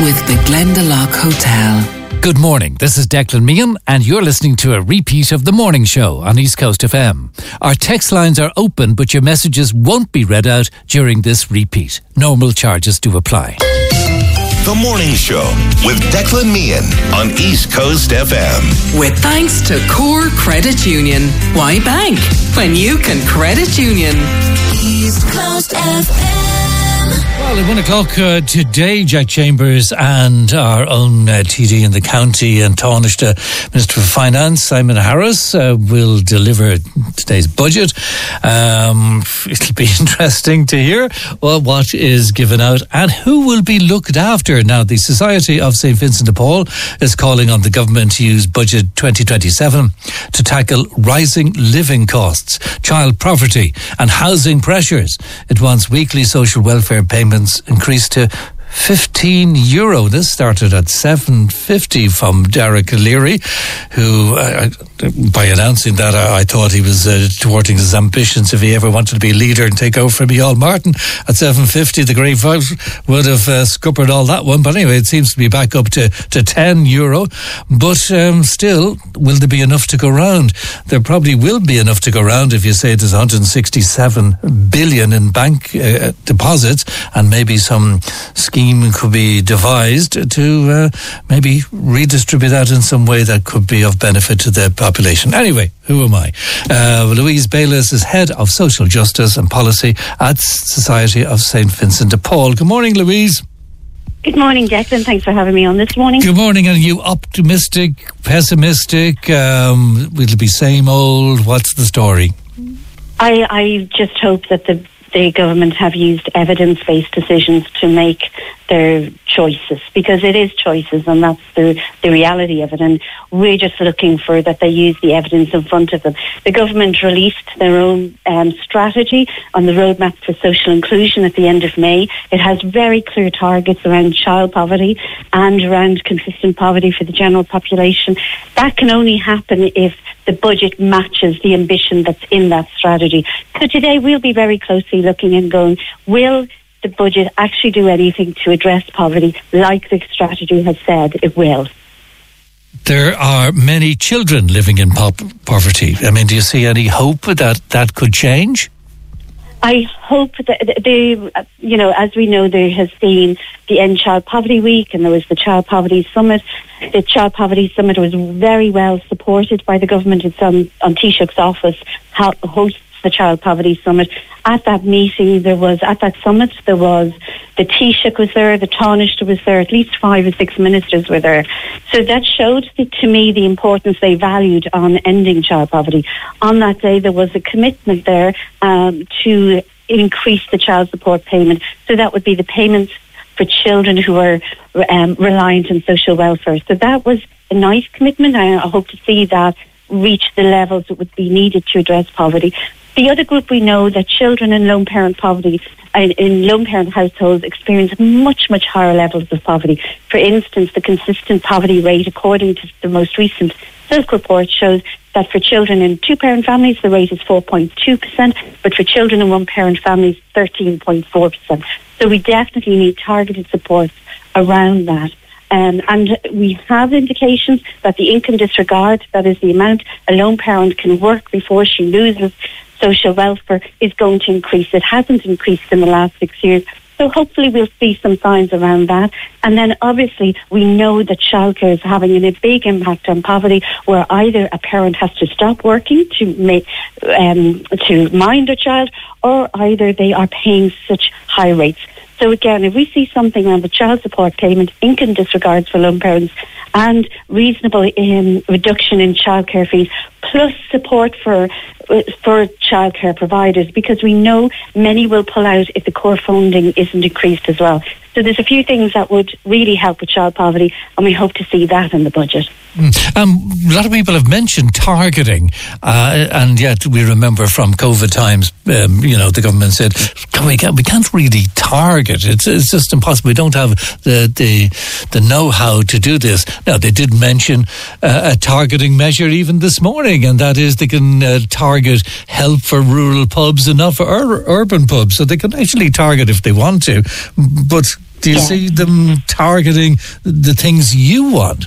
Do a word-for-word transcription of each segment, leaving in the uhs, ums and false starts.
with the Glendalough Hotel. Good morning, this is Declan Meehan and you're listening to a repeat of The Morning Show on East Coast F M. Our text lines are open but your messages won't be read out during this repeat. Normal charges do apply. The Morning Show with Declan Meehan on East Coast F M. With thanks to Core Credit Union. Why bank when you can credit union? East Coast F M. Well, at one o'clock uh, today, Jack Chambers and our own uh, T D in the county and Taoiseach Minister for Finance, Simon Harris, uh, will deliver today's budget. Um, it'll be interesting to hear well, what is given out and who will be looked after. Now, the Society of Saint Vincent de Paul is calling on the government to use Budget twenty twenty-seven to tackle rising living costs, child poverty and housing pressures. It wants weekly social welfare payments increased to fifteen euro. This started at seven fifty from Derek Leary, who, uh, by announcing that, I, I thought he was uh, thwarting his ambitions if he ever wanted to be a leader and take over from Micheál Martin at seven fifty. The Grey Five would have uh, scuppered all that one. But anyway, it seems to be back up to, to ten euro. But um, still, will there be enough to go round? There probably will be enough to go round if you say there's one hundred sixty-seven billion in bank uh, deposits and maybe some scheme could be devised to uh, maybe redistribute that in some way that could be of benefit to the population. Anyway, who am I? Uh, Louise Bayliss is Head of Social Justice and Policy at Society of Saint Vincent de Paul. Good morning, Louise. Good morning, Declan. Thanks for having me on this morning. Good morning. Are you optimistic, pessimistic? Um, will it be same old? What's the story? I, I just hope that the the government have used evidence-based decisions to make their choices, because it is choices and that's the, the reality of it, and we're just looking for that they use the evidence in front of them. The government released their own um, strategy on the roadmap for social inclusion at the end of May. It has very clear targets around child poverty and around consistent poverty for the general population. That can only happen if the budget matches the ambition that's in that strategy. So today we'll be very closely looking and going, will the budget actually do anything to address poverty like the strategy has said it will? There are many children living in pop- poverty. I mean, do you see any hope that that could change? I hope that they, you know, as we know, there has been the End Child Poverty Week and there was the Child Poverty Summit. The Child Poverty Summit was very well supported by the government. It's on, on Taoiseach's office, hosts the Child Poverty Summit. At that meeting, there was, at that summit, there was, the Taoiseach was there, the Taoiseach was there, at least five or six ministers were there. So that showed the, to me the importance they valued on ending child poverty. On that day, there was a commitment there um, to increase the child support payment. So that would be the payments for children who are um, reliant on social welfare. So that was a nice commitment. I, I hope to see that reach the levels that would be needed to address poverty. The other group, we know that children in lone parent poverty, in, in lone parent households, experience much, much higher levels of poverty. For instance, the consistent poverty rate, according to the most recent Silk report, shows that for children in two parent families, the rate is four point two percent, but for children in one parent families, thirteen point four percent. So we definitely need targeted support around that. Um, and we have indications that the income disregard, that is the amount a lone parent can work before she loses social welfare, is going to increase. It hasn't increased in the last six years. So hopefully we'll see some signs around that. And then obviously we know that childcare is having a big impact on poverty, where either a parent has to stop working to make um, to mind their child, or either they are paying such high rates. So again, if we see something on the child support payment, income disregards for lone parents, and reasonable um, reduction in childcare fees, plus support for for childcare providers, because we know many will pull out if the core funding isn't increased as well. So there's a few things that would really help with child poverty, and we hope to see that in the budget. Mm. Um, a lot of people have mentioned targeting, uh, and yet we remember from COVID times, um, you know, the government said, we can't, we can't really target. It's, it's just impossible. We don't have the, the, the know-how to do this. Now, they did mention uh, a targeting measure even this morning, and that is they can uh, target help for rural pubs and not for ur- urban pubs. So they can actually target if they want to, but Do you Yeah. see them targeting the things you want?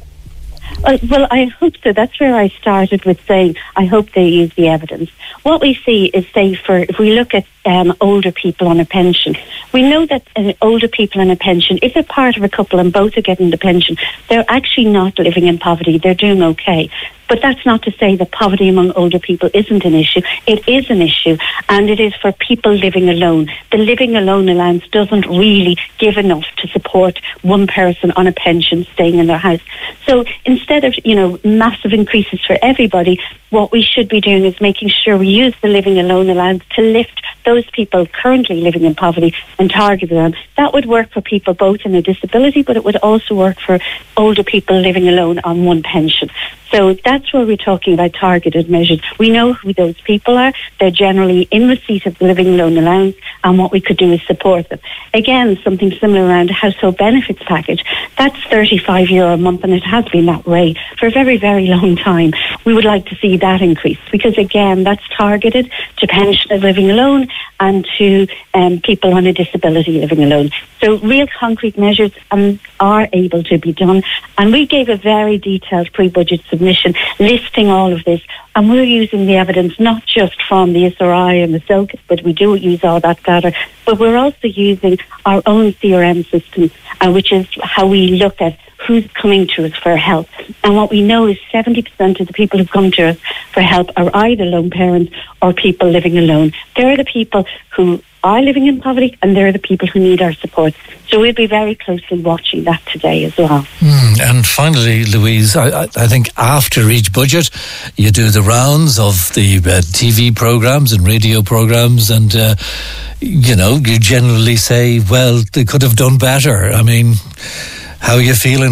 Uh, well, I hope so. That's where I started with saying I hope they use the evidence. What we see is, say, for if we look at um, older people on a pension, we know that uh, older people on a pension, if they're part of a couple and both are getting the pension, they're actually not living in poverty. They're doing okay. But that's not to say that poverty among older people isn't an issue. It is an issue, and it is for people living alone. The living alone allowance doesn't really give enough to support one person on a pension staying in their house. So instead of, you know, massive increases for everybody, what we should be doing is making sure we use the living alone allowance to lift those people currently living in poverty and target them. That would work for people both in a disability, but it would also work for older people living alone on one pension. So that's where we're talking about targeted measures. We know who those people are. They're generally in receipt of the living alone allowance, and what we could do is support them. Again, something similar around a household benefits package. That's thirty-five euro a month, and it has been that way for a very, very long time. We would like to see that increase because, again, that's targeted to pensioners living alone and to um, people on a disability living alone. So real concrete measures um, are able to be done. And we gave a very detailed pre-budget submission listing all of this. And we're using the evidence not just from the S R I and the S O C, but we do use all that data. But we're also using our own C R M system, uh, which is how we look at who's coming to us for help. And what we know is seventy percent of the people who come to us for help are either lone parents or people living alone. They're the people who are living in poverty, and they're the people who need our support. So we'll be very closely watching that today as well. Mm, and finally, Louise, I, I think after each budget, you do the rounds of the uh, T V programmes and radio programmes, and, uh, you know, you generally say, well, they could have done better. I mean, how are you feeling?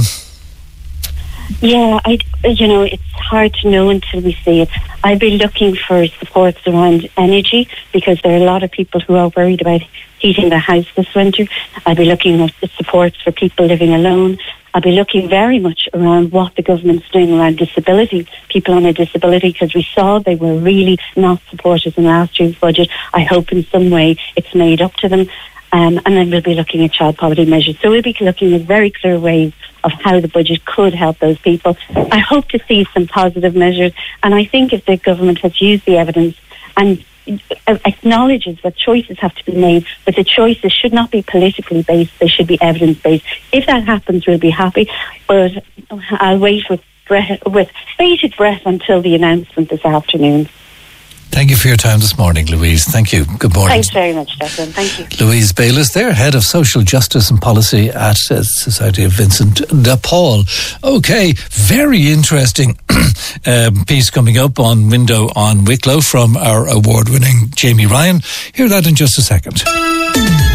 Yeah, I, you know, it's hard to know until we see it. I'd be looking for supports around energy because there are a lot of people who are worried about heating their house this winter. I'd be looking at supports for people living alone. I'll be looking very much around what the government's doing around disability, people on a disability, because we saw they were really not supported in last year's budget. I hope in some way it's made up to them. Um, and then we'll be looking at child poverty measures. So we'll be looking at very clear ways of how the budget could help those people. I hope to see some positive measures. And I think if the government has used the evidence and acknowledges that choices have to be made, but the choices should not be politically based, they should be evidence based. If that happens, we'll be happy. But I'll wait with breath, with bated breath until the announcement this afternoon. Thank you for your time this morning, Louise. Thank you. Good morning. Thanks very much, Declan. Thank you. Louise Bayliss there, Head of Social Justice and Policy at uh, Society of Vincent de Paul. Okay, very interesting um, piece coming up on Window on Wicklow from our award-winning Jamie Ryan. Hear that in just a second.